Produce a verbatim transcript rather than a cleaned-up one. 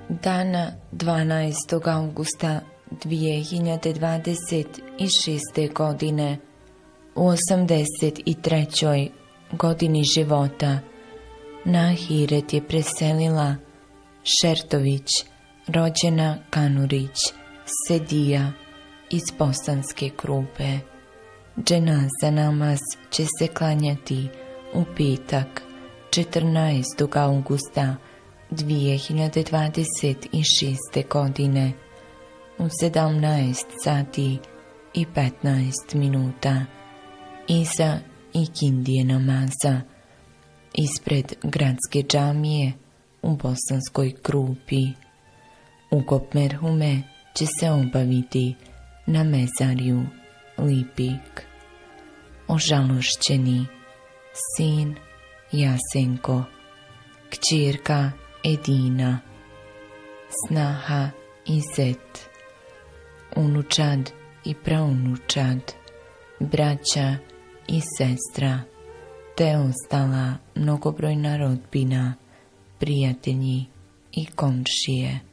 Dana dvanaestog augusta dvije hiljade dvadeset šeste. godine, u osamdeset trećoj godini života, na ahiret je preselila Šertović, rođena Kanurić, Sedija iz Bosanske Krupe. Dženaza namaz će se klanjati u petak četrnaestog augusta dvije hiljade dvadeset šeste. godine u sedamnaest sati i petnaest minuta iza ikindije namaza ispred gradske džamije u Bosanskoj Krupi. Ukop merhume će se obaviti na mezarju Lipik. Ožalošćeni sin Jasenko, kćerka Edina, snaha Izet, unučad i praunučad, braća i sestra, te ostala mnogobrojna rodbina, prijatelji i komšije.